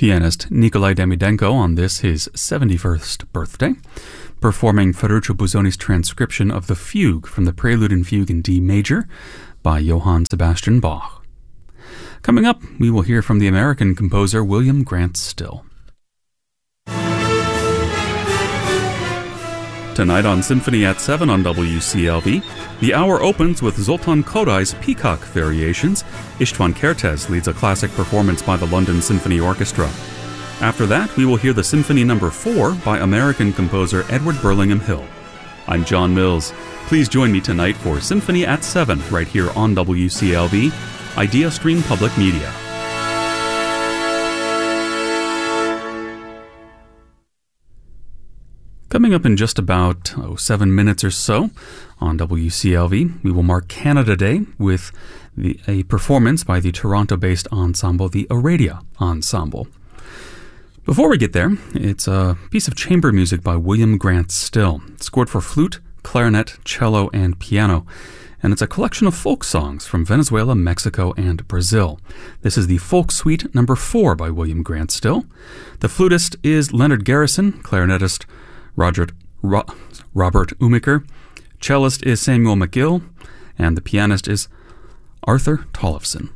Pianist Nikolai Demidenko on this, his 71st birthday, performing Ferruccio Busoni's transcription of the Fugue from the Prelude and Fugue in D major by Johann Sebastian Bach. Coming up, we will hear from the American composer William Grant Still. Tonight on Symphony at 7 on WCLV, the hour opens with Zoltan Kodai's Peacock Variations. István Kertész leads a classic performance by the London Symphony Orchestra. After that, we will hear the Symphony No. 4 by American composer Edward Burlingham Hill. I'm John Mills. Please join me tonight for Symphony at 7 right here on WCLV, Idea Stream Public Media. Coming up in just about 7 minutes or so on WCLV, we will mark Canada Day with a performance by the Toronto-based ensemble, the Aradia Ensemble. Before we get there, it's a piece of chamber music by William Grant Still, scored for flute, clarinet, cello, and piano, and it's a collection of folk songs from Venezuela, Mexico, and Brazil. This is the Folk Suite No. 4 by William Grant Still. The flutist is Leonard Garrison, clarinetist Robert Umiker, cellist is Samuel McGill, and the pianist is Arthur Tollefson.